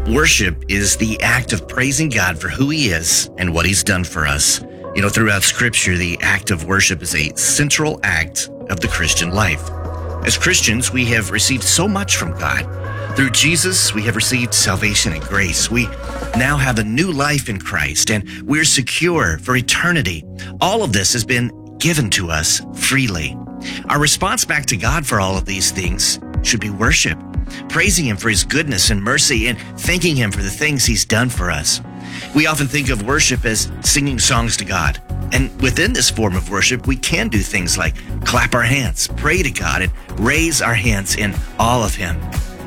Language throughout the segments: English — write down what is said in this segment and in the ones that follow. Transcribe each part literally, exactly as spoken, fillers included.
Worship is the act of praising God for who He is and what He's done for us. You know, throughout Scripture, the act of worship is a central act of the Christian life. As Christians, we have received so much from God. Through Jesus, we have received salvation and grace. We now have a new life in Christ, and we're secure for eternity. All of this has been given to us freely. Our response back to God for all of these things should be worship, praising Him for His goodness and mercy, and thanking Him for the things He's done for us. We often think of worship as singing songs to God. And within this form of worship, we can do things like clap our hands, pray to God, and raise our hands in awe of Him.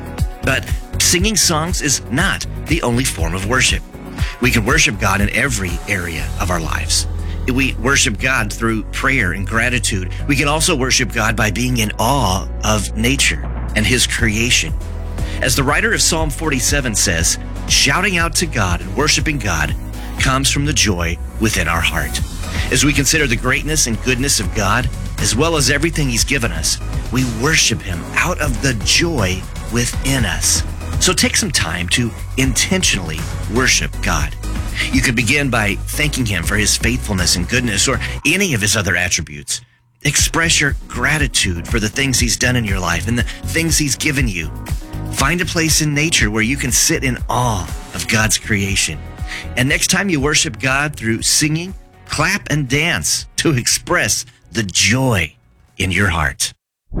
But singing songs is not the only form of worship. We can worship God in every area of our lives. We worship God through prayer and gratitude. We can also worship God by being in awe of nature and His creation. As the writer of Psalm forty-seven says, shouting out to God and worshiping God comes from the joy within our heart. As we consider the greatness and goodness of God, as well as everything He's given us, we worship Him out of the joy within us. So take some time to intentionally worship God. You could begin by thanking Him for His faithfulness and goodness, or any of His other attributes. Express your gratitude for the things He's done in your life and the things He's given you. Find a place in nature where you can sit in awe of God's creation. And next time you worship God through singing, clap and dance to express the joy in your heart.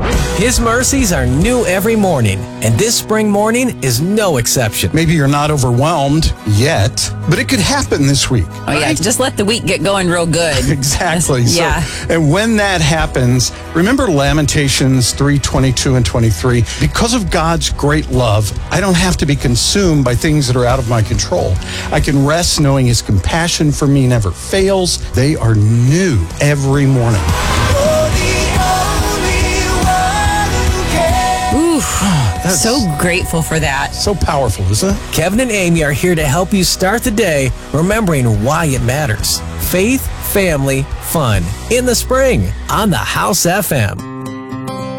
His mercies are new every morning, and this spring morning is no exception. Maybe you're not overwhelmed yet, but it could happen this week. Oh, yeah. Just let the week get going real good. Exactly. Yeah. So, and when that happens, remember Lamentations three twenty-two and twenty-three. Because of God's great love, I don't have to be consumed by things that are out of my control. I can rest knowing His compassion for me never fails. They are new every morning. That's so grateful for that. So powerful, isn't it? Kevin and Amy are here to help you start the day remembering why it matters. Faith, family, fun in the spring on the House F M.